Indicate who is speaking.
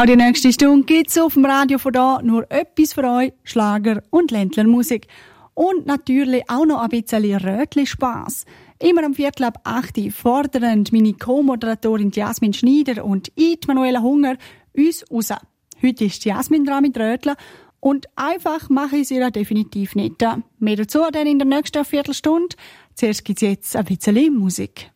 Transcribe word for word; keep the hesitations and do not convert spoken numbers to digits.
Speaker 1: Auch die nächste Stunde gibt's auf dem Radio von da nur etwas für euch, Schlager und Ländlermusik. Und natürlich auch noch ein bisschen Rötli-Spass. Immer am Viertel ab acht fordern meine Co-Moderatorin Jasmin Schneider und ich, Manuela Hunger, uns raus. Heute ist Jasmin dran mit Rötli und einfach mache ich sie ja definitiv nicht. Mehr dazu dann in der nächsten Viertelstunde. Zuerst gibt's jetzt ein bisschen Musik.